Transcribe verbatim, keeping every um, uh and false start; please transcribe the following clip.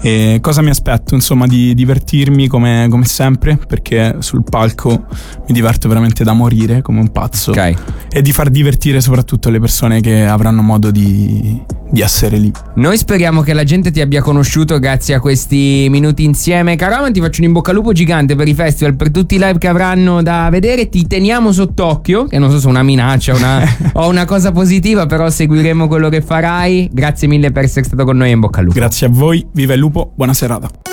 E cosa mi aspetto? Insomma, di divertirmi come, come sempre, perché sul palco mi diverto veramente da morire come un pazzo. Ok. E di far divertire soprattutto le persone che avranno modo di, di essere lì. Noi speriamo che la gente ti abbia conosciuto grazie a questi minuti insieme. Caro Aman, ti faccio un in bocca al lupo gigante per i festival, per tutti i live che avranno da vedere. Ti teniamo sott'occhio, che non so se è una minaccia una, o una cosa positiva, però seguiremo quello che farai. Grazie mille per essere stato con noi e in bocca al lupo. Grazie a voi, viva il lupo, buona serata.